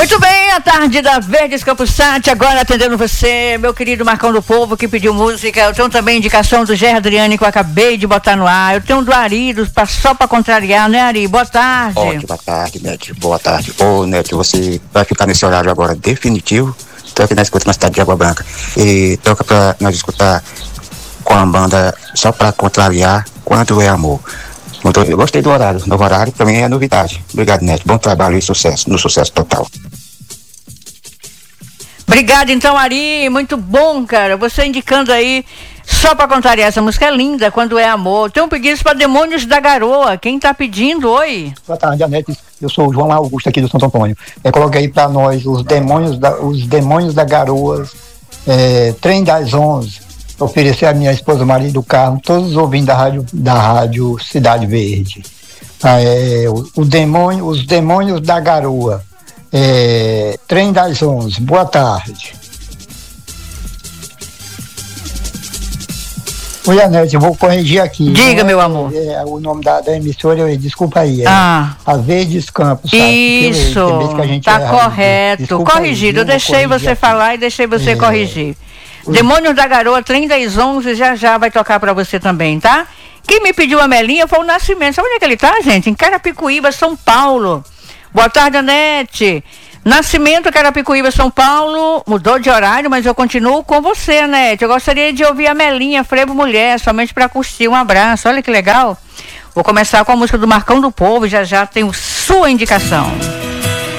Muito bem, a tarde da Verdes Campos Sat, agora atendendo você, meu querido Marcão do Povo, que pediu música. Eu tenho também indicação do Gerard Adriane, que eu acabei de botar no ar. Eu tenho do Ari, só pra contrariar, né, Ari? Boa tarde. Ótima tarde, Nete. Boa tarde. Ô, Nete, você vai ficar nesse horário agora definitivo. Estou aqui na escuta na cidade de Água Branca. E toca pra nós escutar com a banda Só Pra Contrariar, Quanto é Amor. Eu gostei do horário. Novo horário pra mim é novidade. Obrigado, Neto. Bom trabalho e sucesso. No sucesso total. Obrigado, então, Ari. Muito bom, cara. Você indicando aí, Só Pra Contrariar, essa música é linda, Quando é Amor. Tem um pedido para Demônios da Garoa. Quem tá pedindo? Oi. Boa tarde, Anete. Eu sou o João Augusto aqui do Santo Antônio. Coloquei aí pra nós os Demônios da Garoa, Trem das 11. Oferecer a minha esposa Maria do Carmo, todos os ouvintes da rádio Cidade Verde. Os Demônios da Garoa, Trem das 11. Boa tarde. Oi, Anete, eu vou corrigir aqui. Diga, meu amor. O nome da emissora, desculpa aí. A Verdes Campos. Isso, tá correto. Corrigido, eu deixei você aqui falar e deixei você corrigir. Demônios da Garoa, Trem das 11, já vai tocar pra você também, tá? Quem me pediu a Melinha foi o Nascimento. Sabe onde é que ele tá, gente? Em Carapicuíba, São Paulo. Boa tarde, Anete. Nascimento, Carapicuíba, São Paulo. Mudou de horário, mas eu continuo com você, Anete. Eu gostaria de ouvir a Melinha, Frevo Mulher, somente pra curtir. Um abraço, olha que legal. Vou começar com a música do Marcão do Povo, já tenho sua indicação.